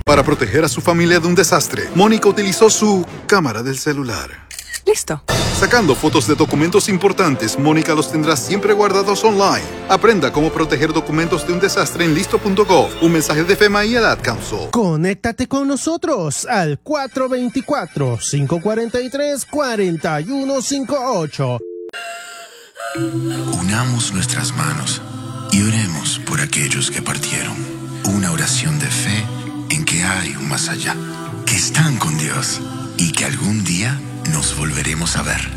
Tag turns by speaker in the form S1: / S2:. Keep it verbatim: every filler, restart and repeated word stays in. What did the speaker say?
S1: Para proteger a su familia de un desastre, Mónica utilizó su cámara del celular.
S2: Listo.
S1: Sacando fotos de documentos importantes, Mónica los tendrá siempre guardados online. Aprenda cómo proteger documentos de un desastre en listo punto gov. Un mensaje de FEMA y el Ad Council.
S3: Conéctate con nosotros al cuatro dos cuatro, cinco cuatro tres, cuatro uno cinco ocho.
S4: Unamos nuestras manos y oremos por aquellos que partieron. Una oración de fe en que hay un más allá, que están con Dios y que algún día nos volveremos a ver.